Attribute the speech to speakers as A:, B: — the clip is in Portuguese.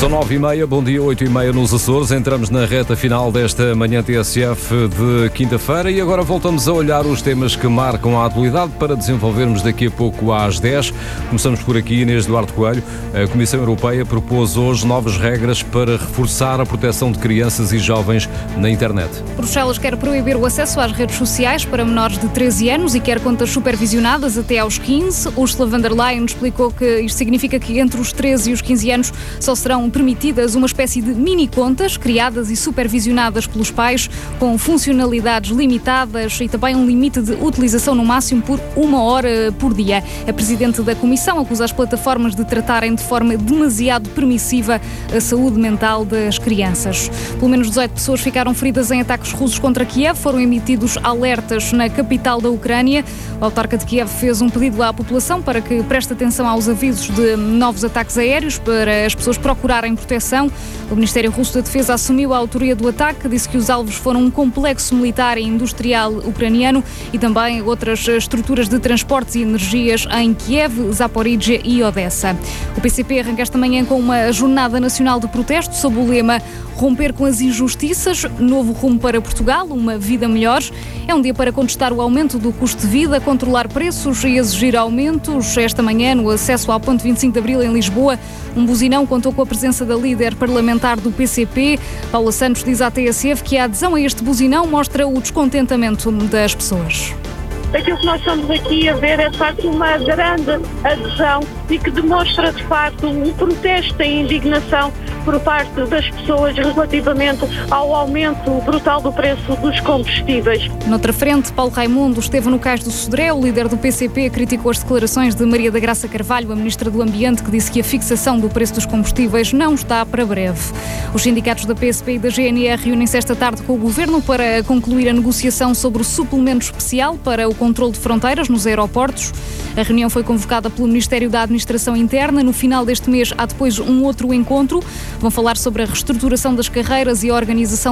A: São 9h30, bom dia, 8h30 nos Açores. Entramos na reta final desta manhã TSF de quinta-feira e agora voltamos a olhar os temas que marcam a atualidade para desenvolvermos daqui a pouco às 10. Começamos por aqui, Inês Duarte Coelho. A Comissão Europeia propôs hoje novas regras para reforçar a proteção de crianças e jovens na internet.
B: Bruxelas quer proibir o acesso às redes sociais para menores de 13 anos e quer contas supervisionadas até aos 15. Ursula von der Leyen explicou que isto significa que entre os 13 e os 15 anos só serão permitidas uma espécie de mini-contas criadas e supervisionadas pelos pais com funcionalidades limitadas e também um limite de utilização no máximo por 1 hora por dia. A Presidente da Comissão acusa as plataformas de tratarem de forma demasiado permissiva a saúde mental das crianças. Pelo menos 18 pessoas ficaram feridas em ataques russos contra Kiev. Foram emitidos alertas na capital da Ucrânia. O autarca de Kiev fez um pedido à população para que preste atenção aos avisos de novos ataques aéreos para as pessoas procurarem proteção. O Ministério Russo da Defesa assumiu a autoria do ataque, disse que os alvos foram um complexo militar e industrial ucraniano e também outras estruturas de transportes e energias em Kiev, Zaporizhia e Odessa. O PCP arranca esta manhã com uma jornada nacional de protesto sob o lema Romper com as injustiças, novo rumo para Portugal, uma vida melhor. É um dia para contestar o aumento do custo de vida, controlar preços e exigir aumentos. Esta manhã, no acesso ao ponto 25 de Abril em Lisboa, um buzinão contou com a presença da líder parlamentar do PCP. Paula Santos diz à TSF que a adesão a este buzinão mostra o descontentamento das pessoas.
C: Aquilo que nós estamos aqui a ver é, de facto, uma grande adesão e que demonstra, de facto, um protesto e indignação por parte das pessoas relativamente ao aumento brutal do preço dos combustíveis.
B: Noutra frente, Paulo Raimundo esteve no Cais do Sodré. O líder do PCP criticou as declarações de Maria da Graça Carvalho, a ministra do Ambiente, que disse que a fixação do preço dos combustíveis não está para breve. Os sindicatos da PSP e da GNR reúnem-se esta tarde com o Governo para concluir a negociação sobre o suplemento especial para o controle de fronteiras nos aeroportos. A reunião foi convocada pelo Ministério da Administração Interna. No final deste mês há depois um outro encontro. Vão falar sobre a reestruturação das carreiras e a organização